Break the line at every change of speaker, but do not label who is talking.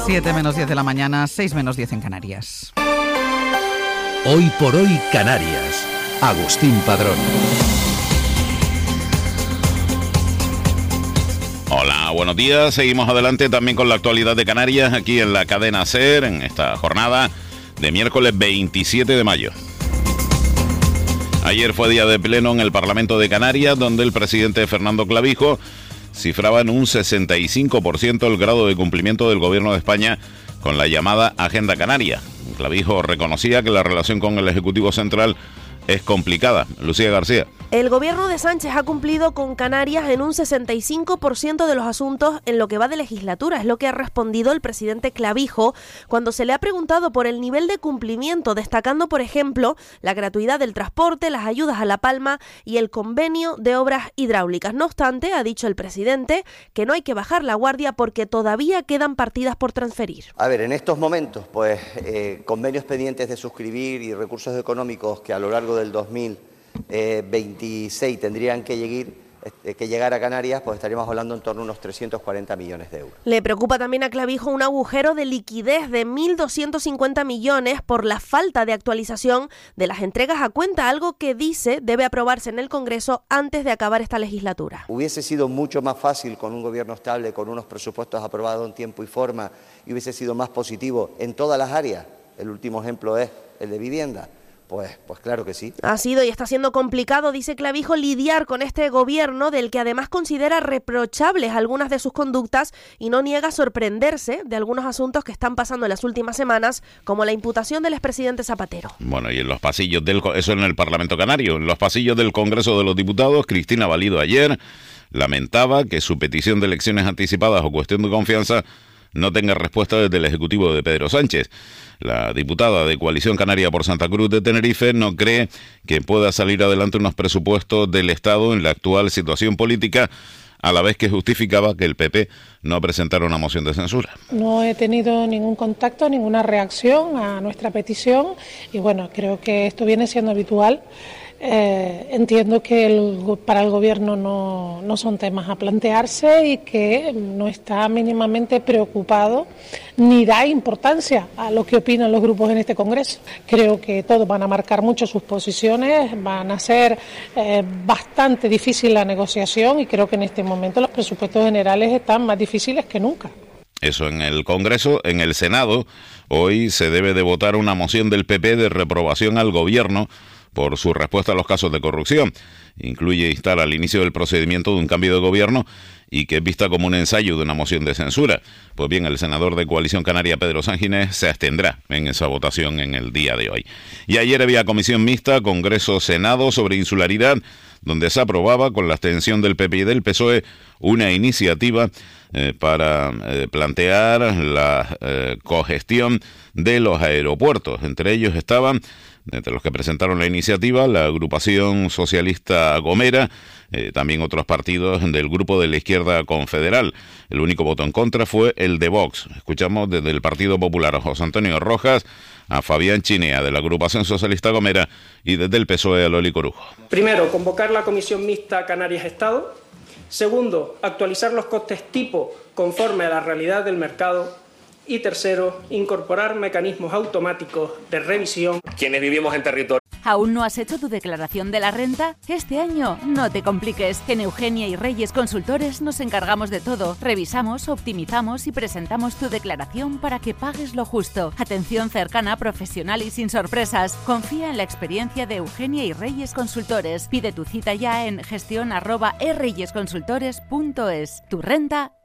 7 menos 10 de la mañana, 6 menos 10 en Canarias.
Hoy por hoy Canarias. Agustín Padrón.
Hola, buenos días. Seguimos adelante también con la actualidad de Canarias aquí en la cadena SER en esta jornada de miércoles 27 de mayo. Ayer fue día de pleno en el Parlamento de Canarias, donde el presidente Fernando Clavijo cifraba en un 65% el grado de cumplimiento del Gobierno de España con la llamada Agenda Canaria. Clavijo reconocía que la relación con el Ejecutivo Central es complicada. Lucía García.
El gobierno de Sánchez ha cumplido con Canarias en un 65% de los asuntos en lo que va de legislatura. Es lo que ha respondido el presidente Clavijo cuando se le ha preguntado por el nivel de cumplimiento, destacando, por ejemplo, la gratuidad del transporte, las ayudas a La Palma y el convenio de obras hidráulicas. No obstante, ha dicho el presidente que no hay que bajar la guardia porque todavía quedan partidas por transferir.
A ver, en estos momentos, pues convenios pendientes de suscribir y recursos económicos que a lo largo del 2026 tendrían que llegar a Canarias, pues estaríamos hablando en torno a unos 340 millones de euros.
Le preocupa también a Clavijo un agujero de liquidez de 1.250 millones por la falta de actualización de las entregas a cuenta, algo que dice debe aprobarse en el Congreso antes de acabar esta legislatura.
Hubiese sido mucho más fácil con un gobierno estable, con unos presupuestos aprobados en tiempo y forma, y hubiese sido más positivo en todas las áreas. El último ejemplo es el de vivienda. Pues claro que sí.
Ha sido y está siendo complicado, dice Clavijo, lidiar con este gobierno del que además considera reprochables algunas de sus conductas y no niega sorprenderse de algunos asuntos que están pasando en las últimas semanas, como la imputación del expresidente Zapatero.
Bueno, y en los pasillos eso en el Parlamento Canario, en los pasillos del Congreso de los Diputados, Cristina Valido ayer lamentaba que su petición de elecciones anticipadas o cuestión de confianza no tenga respuesta desde el Ejecutivo de Pedro Sánchez. La diputada de Coalición Canaria por Santa Cruz de Tenerife no cree que pueda salir adelante unos presupuestos del Estado en la actual situación política, a la vez que justificaba que el PP no presentara una moción de censura.
No he tenido ningún contacto, ninguna reacción a nuestra petición y bueno, creo que esto viene siendo habitual. Entiendo que para el Gobierno no son temas a plantearse y que no está mínimamente preocupado ni da importancia a lo que opinan los grupos en este Congreso. Creo que todos van a marcar mucho sus posiciones, van a ser bastante difícil la negociación y creo que en este momento los presupuestos generales están más difíciles que nunca.
Eso en el Congreso. En el Senado hoy se debe de votar una moción del PP de reprobación al Gobierno por su respuesta a los casos de corrupción. Incluye instar al inicio del procedimiento de un cambio de gobierno y que es vista como un ensayo de una moción de censura. Pues bien, el senador de Coalición Canaria, Pedro Sanginés, se abstendrá en esa votación en el día de hoy. Y ayer había comisión mixta, Congreso-Senado, sobre insularidad, donde se aprobaba, con la abstención del PP y del PSOE, una iniciativa para plantear la cogestión de los aeropuertos. Entre ellos estaban, entre los que presentaron la iniciativa, la agrupación socialista Gomera, también otros partidos del grupo de la izquierda confederal. El único voto en contra fue el de Vox. Escuchamos desde el Partido Popular a José Antonio Rojas, a Fabián Chinea de la agrupación socialista Gomera y desde el PSOE a Loli Corujo.
Primero, convocar la comisión mixta Canarias-Estado. Segundo, actualizar los costes tipo conforme a la realidad del mercado. Y tercero, incorporar mecanismos automáticos de revisión.
Quienes vivimos en territorio.
¿Aún no has hecho tu declaración de la renta? Este año no te compliques. En Eugenia y Reyes Consultores nos encargamos de todo. Revisamos, optimizamos y presentamos tu declaración para que pagues lo justo. Atención cercana, profesional y sin sorpresas. Confía en la experiencia de Eugenia y Reyes Consultores. Pide tu cita ya en gestión@erreyesconsultores.es. Tu renta